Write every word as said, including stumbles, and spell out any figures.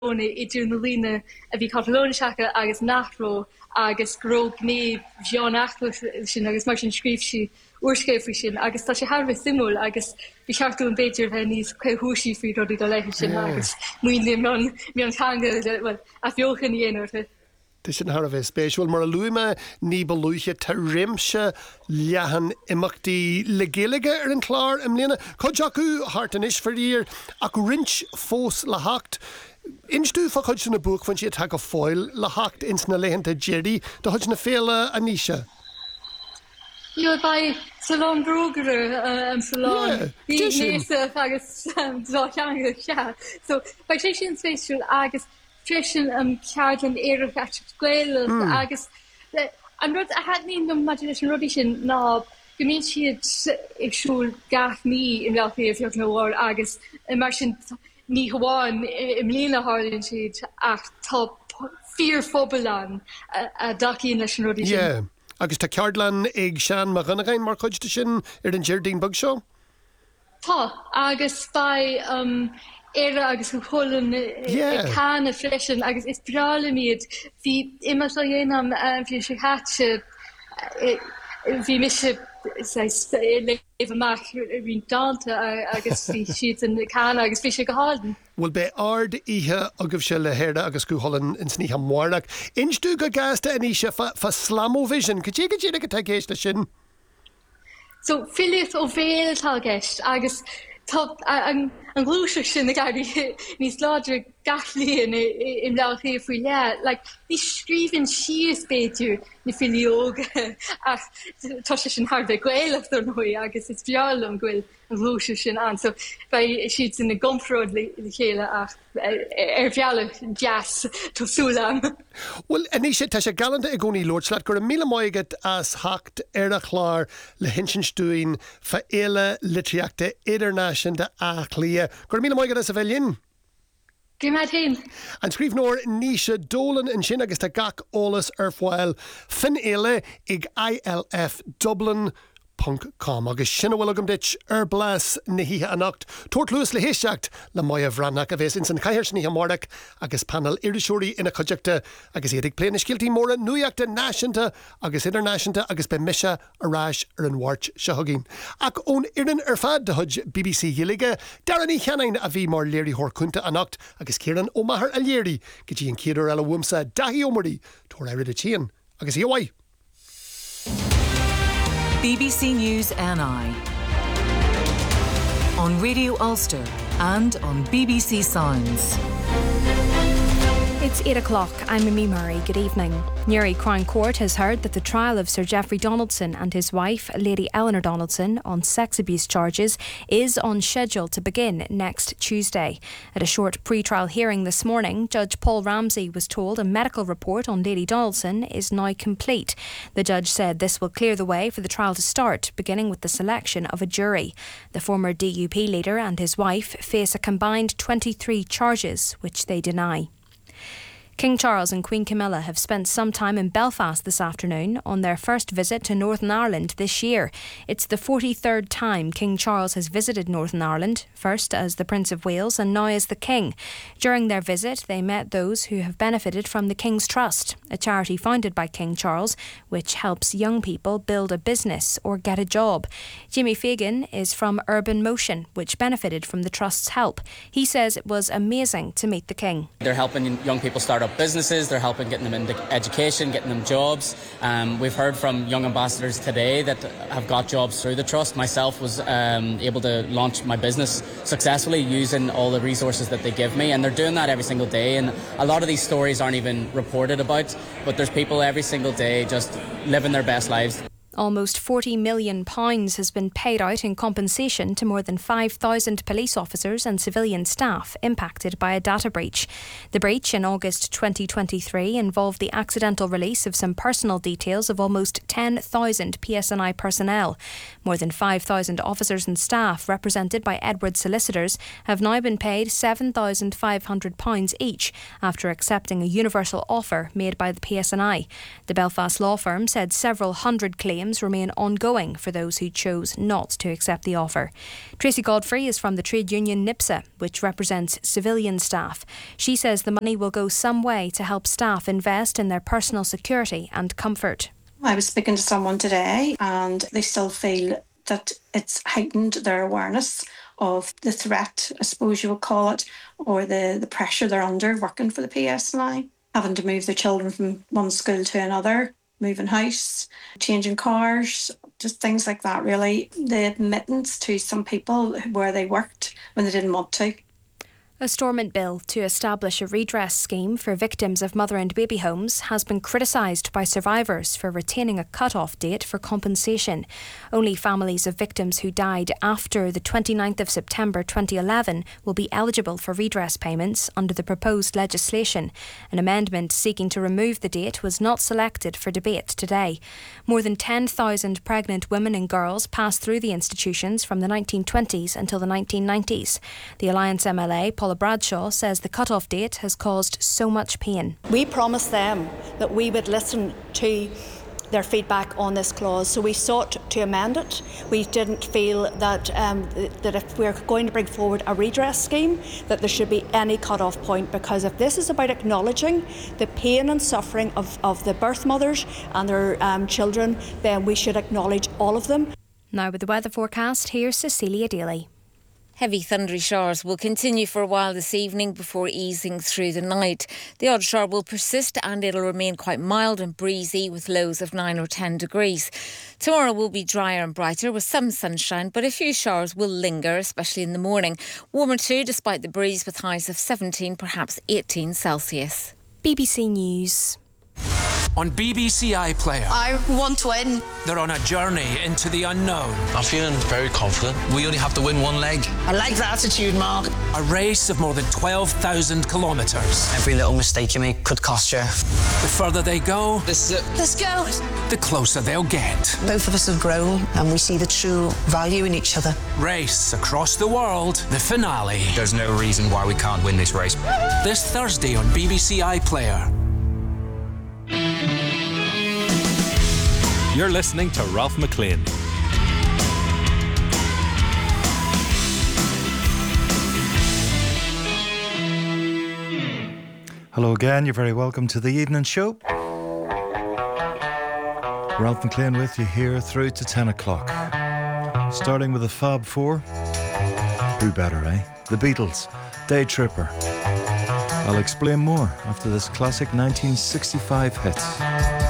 i dún na lína a bhí Catalónseacha agus nachró agus gróg ní bheán achla sin agus mar sin scríb si uorscéifri sin agus tá sé Harbh simú agus bhí seachtú an béidir bheit níos chuthúsí fao rodí do leithi sin agus muoine mion changa a bheochan dhéanamh. Tá sin Harbh spéisiúil mar a luime ní balúiche tá rimse lehan imachtaí legéige ar an chlár am líana. Coid acu hart an isfeír ach rint fós le hacht. Instú fa chuid sin na buach fan siad tag a fáil le hacht ins na lehananta Jerry do chuid na féle a níise. Jo bei salon droger am salon Níos agus dá se. So bei sé sin spéisiúil agus Trishan am ceardan éireach at gcuil agus an rud a had ní no imagination rudi sin ná gomín siad agsúil gath ní in bhealtaí a bheoh nóhar agus mar sin ní hamháin im líana hálinn siad ach tá fíor fóbalan a dacíonn leis an rudi sin. Agus tá ceardlan ag sean mar ganagain mar chuidte sin ar an Jardín bug seo? Tá agus by um, Era agus go cholan can a freisin agus is brala míad hí immer so dhéanam bhí sé hatse bhí mis léh amach bhín dáanta agus bhí siad an can agus bhí sé go hádan. Bhfuil be ard ihe agah se le héirde agus go cholan in sní hamhánach. Instú go gasta in ise fa slamovision, go dtí go dtí go te géiste sin? So filiad ó bhéal tá gist agus Tá an glúiseach sin na gairí níos láidir gachlíonn im lealtaí faoi le, like ní scríbhann sios béidir na filióga ach tá sé sin Harbh gcuileach ar nuí agus is beáil an ghfuil an glúiseach sin an. So bei siad in na gomfród le chéile ach ar bheala jazz tásúla. Well, aníise tá sé galanta i gcónaí Lordslaat gur míle maigad as hacht ar a chlár le hinsinstúin fa éile litríachta idirnáisiún de aclia. Gur míle maigad as a bhelinn? Gimad hin. An scríb nóir níise dólan an sin agus tá gach ólas ar fáil fin éile ag I L F Dublin punk com agus sinna bhfuil agam dit ar blas na hithe annacht. Tuairt luas le héisteacht le maia bhrannach a bheits in san caiir sin hamórach agus panel irisúirí ina chuideachta agus éidir pléna scialtaí móra nuíochta náisiúnta agus idirnáisiúnta agus be mise aráis ar an bhairt se thugainn. Ach ón irin ar fad de chuid B B C Ghilige, dearan í cheanainn a bhí mar léirí thorcúnta annacht agus céaran ó maithir a léirí go dtí an céadar eile bhuamsa daithí ómarí tuair éirid a tían agus í amhaid. B B C News N I on Radio Ulster and on B B C Sounds. It's eight o'clock. I'm Mimi Murray. Good evening. Newry Crown Court has heard that the trial of Sir Geoffrey Donaldson and his wife, Lady Eleanor Donaldson, on sex abuse charges is on schedule to begin next Tuesday. At a short pre-trial hearing this morning, Judge Paul Ramsey was told a medical report on Lady Donaldson is now complete. The judge said this will clear the way for the trial to start, beginning with the selection of a jury. The former D U P leader and his wife face a combined twenty-three charges, which they deny. King Charles and Queen Camilla have spent some time in Belfast this afternoon on their first visit to Northern Ireland this year. It's the forty-third time King Charles has visited Northern Ireland, first as the Prince of Wales and now as the King. During their visit, they met those who have benefited from the King's Trust, a charity founded by King Charles, which helps young people build a business or get a job. Jimmy Fagan is from Urban Motion, which benefited from the Trust's help. He says it was amazing to meet the King. They're helping young people start up businesses, they're helping getting them into education, getting them jobs. Um, we've heard from young ambassadors today that have got jobs through the Trust. Myself was um, able to launch my business successfully using all the resources that they give me, and they're doing that every single day. And a lot of these stories aren't even reported about, but there's people every single day just living their best lives. Almost forty million pounds has been paid out in compensation to more than five thousand police officers and civilian staff impacted by a data breach. The breach in August twenty twenty-three involved the accidental release of some personal details of almost ten thousand P S N I personnel. More than five thousand officers and staff, represented by Edward solicitors, have now been paid seven thousand five hundred pounds each after accepting a universal offer made by the P S N I. The Belfast law firm said several hundred claims claims remain ongoing for those who chose not to accept the offer. Tracy Godfrey is from the trade union NIPSA, which represents civilian staff. She says the money will go some way to help staff invest in their personal security and comfort. I was speaking to someone today and they still feel that it's heightened their awareness of the threat, I suppose you would call it, or the, the pressure they're under working for the P S N I, having to move their children from one school to another, moving house, changing cars, just things like that really. The admittance to some people where they worked when they didn't want to. A Stormont bill to establish a redress scheme for victims of mother and baby homes has been criticised by survivors for retaining a cut-off date for compensation. Only families of victims who died after the twenty-ninth of September twenty eleven will be eligible for redress payments under the proposed legislation. An amendment seeking to remove the date was not selected for debate today. More than ten thousand pregnant women and girls passed through the institutions from the nineteen twenties until the nineteen nineties. The Alliance M L A, Paula Bradshaw, says the cut-off date has caused so much pain. We promised them that we would listen to their feedback on this clause, so we sought to amend it. We didn't feel that um, that if we're going to bring forward a redress scheme, that there should be any cut-off point, because if this is about acknowledging the pain and suffering of, of the birth mothers and their um, children, then we should acknowledge all of them. Now with the weather forecast, here's Cecilia Daly. Heavy thundery showers will continue for a while this evening before easing through the night. The odd shower will persist and it'll remain quite mild and breezy with lows of nine or ten degrees. Tomorrow will be drier and brighter with some sunshine, but a few showers will linger, especially in the morning. Warmer too, despite the breeze, with highs of seventeen, perhaps eighteen Celsius. B B C News. On B B C iPlayer, I want to win. They're on a journey into the unknown. I'm feeling very confident. We only have to win one leg. I like the attitude, Mark. A race of more than twelve thousand kilometres. Every little mistake you make could cost you. The further they go, this is it. Let's go. The closer they'll get. Both of us have grown and we see the true value in each other. Race across the world, the finale. There's no reason why we can't win this race. This Thursday on B B C iPlayer. You're listening to Ralph McLean. Hello again, you're very welcome to the evening show. Ralph McLean with you here through to ten o'clock. Starting with the Fab Four. Who better, eh? The Beatles, Day Tripper. I'll explain more after this classic nineteen sixty-five hit.